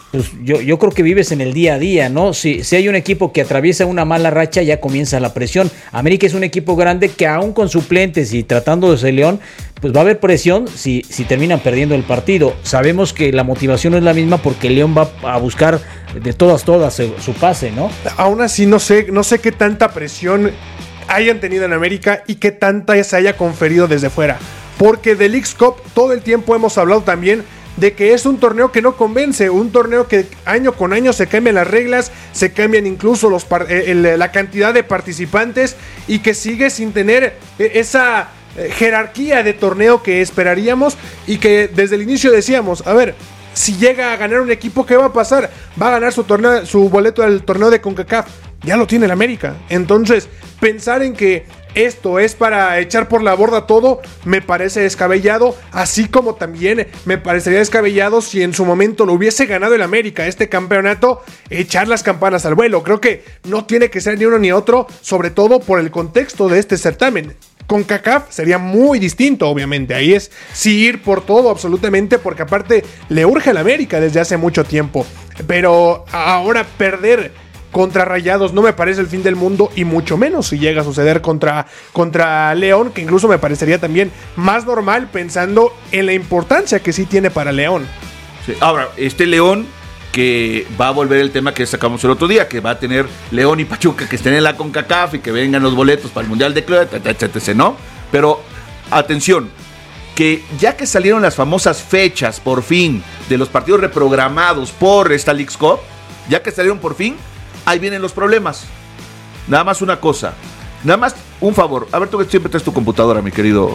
pues yo creo que vives en el día a día, ¿no? Si hay un equipo que atraviesa una mala racha, ya comienza la presión. América es un equipo grande que aún con suplentes y tratándose de León, pues va a haber presión si terminan perdiendo el partido. Sabemos que la motivación no es la misma porque León va a buscar de todas su pase, ¿no? Aún así no sé qué tanta presión hayan tenido en América y qué tanta se haya conferido desde fuera. Porque del Leagues Cup todo el tiempo hemos hablado también de que es un torneo que no convence, un torneo que año con año se cambian las reglas, se cambian incluso la cantidad de participantes y que sigue sin tener esa jerarquía de torneo que esperaríamos y que desde el inicio decíamos, a ver, si llega a ganar un equipo, ¿qué va a pasar? Va a ganar su boleto al torneo de CONCACAF. Ya lo tiene el América. Entonces, pensar en que esto es para echar por la borda todo, me parece descabellado, así como también me parecería descabellado si en su momento lo hubiese ganado el América, este campeonato, echar las campanas al vuelo. Creo que no tiene que ser ni uno ni otro, sobre todo por el contexto de este certamen. CONCACAF sería muy distinto, obviamente. Ahí es sí ir por todo, absolutamente, porque aparte le urge al América desde hace mucho tiempo. Pero ahora perder contra Rayados no me parece el fin del mundo, y mucho menos si llega a suceder contra León, que incluso me parecería también más normal pensando en la importancia que sí tiene para León. Sí. Ahora, León que va a volver el tema que sacamos el otro día, que va a tener León y Pachuca que estén en la CONCACAF y que vengan los boletos para el Mundial de Clubes, etc., ¿no? Pero, atención, que ya que salieron las famosas fechas, por fin, de los partidos reprogramados por esta Leagues Cup, ya que salieron por fin, ahí vienen los problemas. Nada más una cosa, nada más un favor. A ver, tú que siempre traes tu computadora, mi querido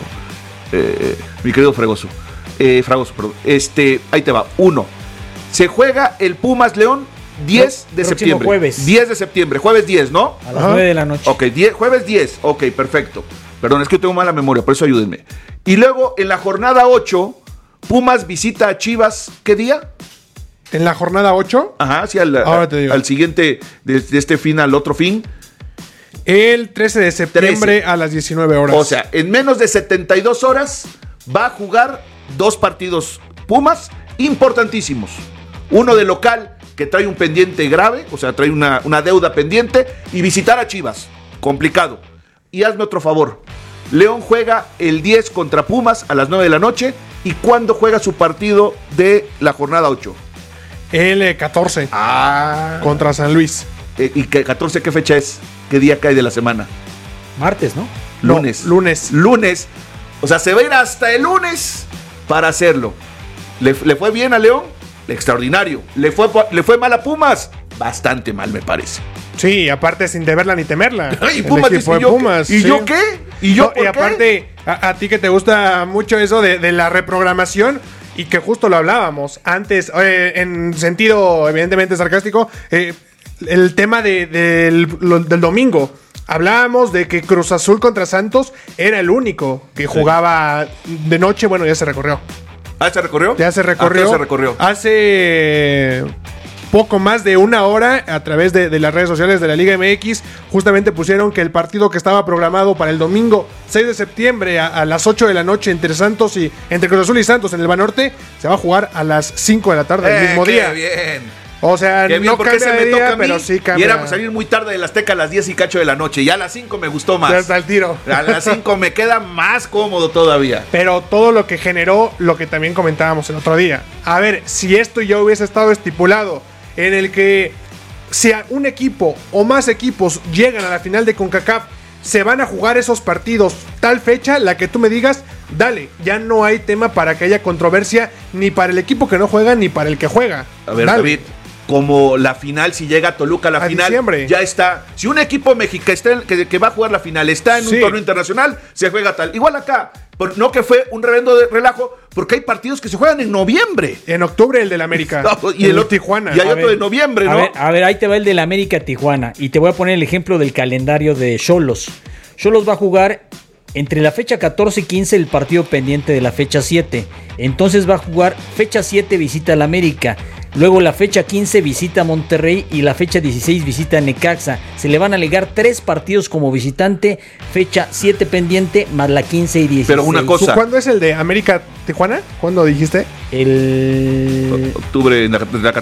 Fragoso. Fragoso, perdón. Ahí te va. 1. Se juega el Pumas León 10 de septiembre. Jueves. 10 de septiembre, jueves 10, ¿no? A las 9 de la noche. Ok, jueves 10, ok, perfecto. Perdón, es que yo tengo mala memoria, por eso ayúdenme. Y luego, en la jornada 8, Pumas visita a Chivas, ¿qué día? ¿En la jornada 8? Ajá, sí, al siguiente, de este fin al otro fin. El 13 de septiembre a las 19 horas. O sea, en menos de 72 horas va a jugar 2 partidos Pumas importantísimos. Uno de local, que trae un pendiente grave, o sea, trae una deuda pendiente, y visitar a Chivas, complicado. Y hazme otro favor, León juega el 10 contra Pumas a las 9 de la noche, ¿y cuándo juega su partido de la jornada 8? El 14 contra San Luis. ¿Y 14 qué fecha es? ¿Qué día cae de la semana? Martes, ¿no? Lunes. No, lunes. Lunes. O sea, se va a ir hasta el lunes para hacerlo. ¿Le fue bien a León? Extraordinario. ¿Le fue mal a Pumas? Bastante mal, me parece. Sí, aparte sin deberla ni temerla. Y Pumas dice, ¿y yo qué? ¿Y yo por qué? Aparte, a ti que te gusta mucho eso de la reprogramación, y que justo lo hablábamos antes, en sentido evidentemente sarcástico, el tema del domingo. Hablábamos de que Cruz Azul contra Santos era el único que jugaba de noche. Bueno, ya se recorrió. ¿Ah, se recorrió? Ya se recorrió. Se recorrió. Hace poco más de una hora, a través de las redes sociales de la Liga MX, justamente pusieron que el partido que estaba programado para el domingo 6 de septiembre a las 8 de la noche entre Cruz Azul y Santos en el Banorte, se va a jugar a las 5 de la tarde del mismo día. Bien. O sea, qué bien, no porque cambia se me de toca día, a mí, pero sí cambia. Y era salir muy tarde del Azteca a las 10 y cacho de la noche. Ya a las 5 me gustó más. Ya está el tiro. A las 5 me queda más cómodo todavía. Pero todo lo que generó, lo que también comentábamos el otro día. A ver, si esto ya hubiese estado estipulado, en el que si un equipo o más equipos llegan a la final de CONCACAF, se van a jugar esos partidos tal fecha, la que tú me digas, dale, ya no hay tema para que haya controversia, ni para el equipo que no juega, ni para el que juega. A ver, dale. David, como la final, si llega Toluca a la final, diciembre. Ya está. Si un equipo mexicano que va a jugar la final está en un torneo internacional, se juega tal. Igual acá, no que fue un revendo de relajo, porque hay partidos que se juegan en noviembre. En octubre el del América. No, y el otro Tijuana. Y hay otro de noviembre, ¿no? A ver, ahí te va el del América Tijuana. Y te voy a poner el ejemplo del calendario de Xolos. Xolos va a jugar entre la fecha 14 y 15 el partido pendiente de la fecha 7. Entonces va a jugar fecha 7 visita al América. Luego la fecha 15 visita a Monterrey y la fecha 16 visita a Necaxa. Se le van a alegar 3 partidos como visitante, fecha 7 pendiente, más la 15 y 16. Pero una cosa. ¿Cuándo es el de América Tijuana? ¿Cuándo dijiste? El octubre, de la